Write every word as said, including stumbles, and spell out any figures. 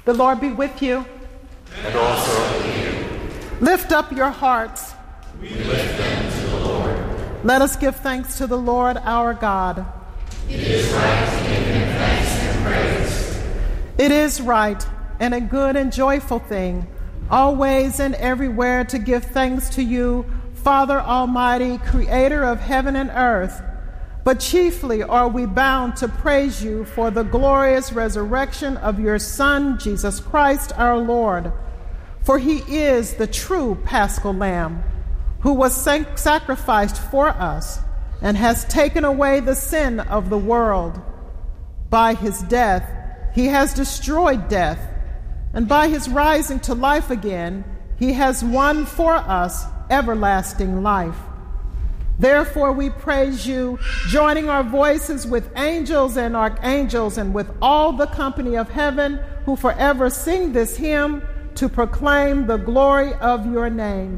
The Lord be with you. And also with you. Lift up your hearts. We lift them to the Lord. Let us give thanks to the Lord our God. It is right to give him thanks and praise. It is right and a good and joyful thing, always and everywhere to give thanks to you, Father Almighty, creator of heaven and earth. But chiefly are we bound to praise you for the glorious resurrection of your Son, Jesus Christ our Lord. For he is the true Paschal Lamb, who was sac- sacrificed for us and has taken away the sin of the world. By his death, he has destroyed death, and by his rising to life again, he has won for us everlasting life. Therefore we praise you, joining our voices with angels and archangels and with all the company of heaven who forever sing this hymn to proclaim the glory of your name.